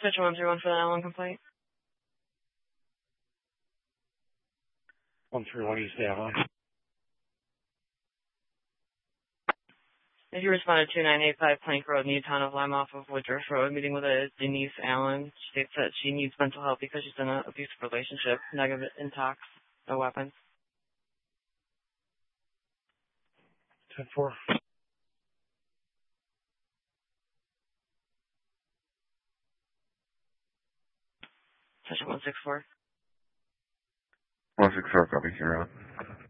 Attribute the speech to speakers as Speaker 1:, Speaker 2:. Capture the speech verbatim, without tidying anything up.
Speaker 1: Section one three one for the nine one one complaint.
Speaker 2: one three one East Avalon.
Speaker 1: If you responded to nine eight five Plank Road, Newtown of Lime off of Woodruff Road, meeting with a Denise Allen, states that she needs mental help because she's in an abusive relationship, negative intox, no weapons.
Speaker 2: ten four.
Speaker 1: Section one six four.
Speaker 3: one six four, copy. You're on.